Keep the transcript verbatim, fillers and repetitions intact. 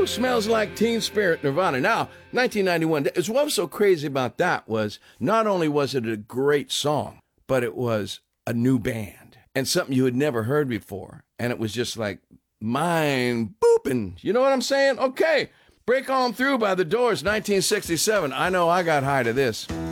Woo! Smells Like Teen Spirit, Nirvana. Now, nineteen ninety-one, what was so crazy about that was not only was it a great song, but it was a new band and something you had never heard before. And it was just like mind booping. You know what I'm saying? Okay, Break On Through by The Doors, nineteen sixty-seven. I know I got high to this.